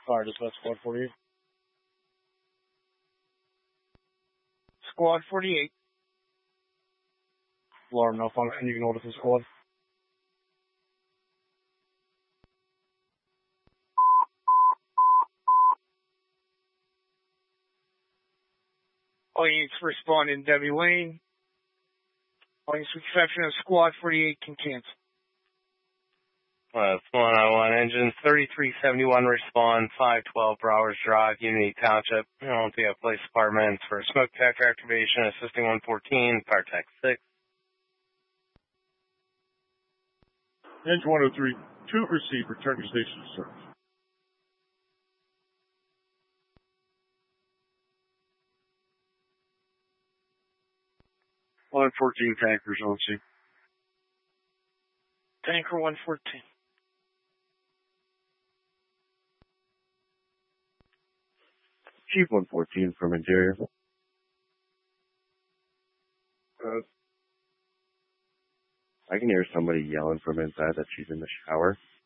Fire dispatch squad 48. Squad 48. Alarm malfunction. You can notice the squad. All units respond in Debbie Lane. All units with exception of Squad 48 can cancel. 101 engine 3371 respond 512 Browers Drive, Unity Township. Olympia Police Department for smoke detector activation, assisting 114, fire tech 6. Engine 103, 2 received, return to station to service. Line 14 tankers on scene. Tanker 114. Chief 114 from interior. I can hear somebody yelling from inside that she's in the shower.